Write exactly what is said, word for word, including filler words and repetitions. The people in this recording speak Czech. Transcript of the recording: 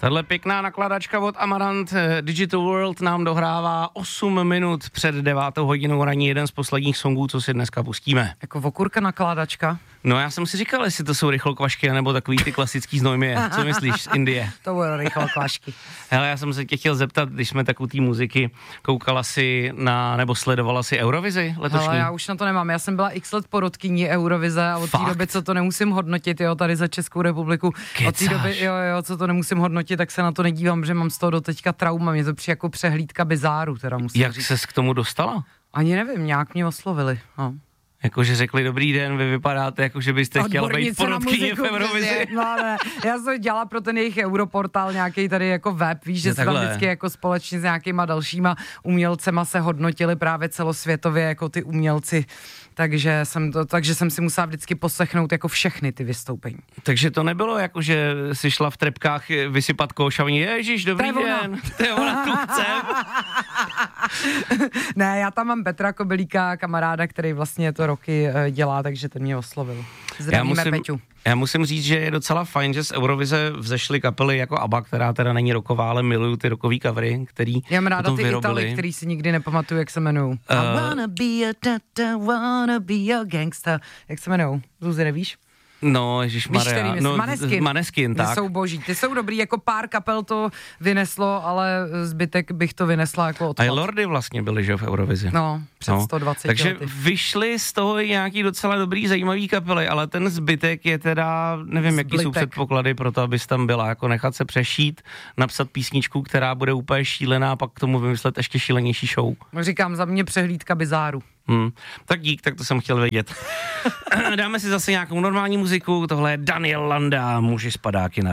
Tahle pěkná nakladačka od Amarant Digital World nám dohrává osm minut před devátou hodinou ranní, jeden z posledních songů, co si dneska pustíme. Jako okurka nakládačka? No já jsem si říkal, jestli to jsou rychlokvašky, nebo takový ty klasický znojmě. Co myslíš z Indie? To budou rychlokvašky. Hele, já jsem se tě chtěl zeptat, když jsme takovou té muziky, koukala si na, nebo sledovala si Eurovizi letošní? Ale já už na to nemám, já jsem byla x let porodkyní Eurovize a od té doby, co to nemusím hodnotit, jo, tady za Českou republiku, Kecáš. Od té doby, jo, jo, co to nemusím hodnotit, tak se na to nedívám, že mám z toho doteďka trauma, mě to přijde jako přehlídka bizáru, teda musím Jak říct. ses k tomu dostala? Ani nevím, nějak mě oslovili, no. Jakože řekli, dobrý den, vy vypadáte, jako že byste chtěla být porodkyně v Eurovizi. No ne, já jsem to dělala pro ten jejich Europortál, nějaký tady jako web, víš, že Je se tam takhle. vždycky jako společně s nějakýma dalšíma umělcema se hodnotili právě celosvětově jako ty umělci, takže jsem, to, takže jsem si musela vždycky poslechnout jako všechny ty vystoupení. Takže to nebylo jako, že jsi šla v trepkách vysypat koš a oni, ježiš, dobrý To je ona. den, to je ona, tu chcem. Ne, já tam mám Petra Kobylíka, kamaráda, který vlastně to roky eh, dělá, takže ten mě oslovil. Zdravíme, musím, Peťu. Já musím říct, že je docela fajn, že z Eurovize vzešly kapely jako ABBA, která teda není rocková, ale miluju ty rockový covery, který Já mám ráda potom ty vyrobili. Italy, který si nikdy nepamatuju, jak se jmenují. Uh, I wanna be a tata, wanna be a gangsta. Jak se jmenujou? Zuzi, nevíš? No, Víš, ježišmarja, který myslím? no, Maneskin. Maneskin, Ty tak. jsou boží, ty jsou dobrý, jako pár kapel to vyneslo, ale zbytek bych to vynesla jako A odpad. i Lordy vlastně byli, že v Eurovizi. No, před No, sto dvaceti takže lety. vyšly z toho i nějaký docela dobrý, zajímavý kapely, ale ten zbytek je teda, nevím, jaký jsou Zbytek. předpoklady pro to, abys tam byla, jako nechat se přešít, napsat písničku, která bude úplně šílená, a pak k tomu vymyslet ještě šílenější show. Říkám, za mě přehlídka bizáru. Hmm. Tak dík, tak to jsem chtěl vědět. Dáme si zase nějakou normální muziku, tohle je Daniel Landa, Muži z padáky na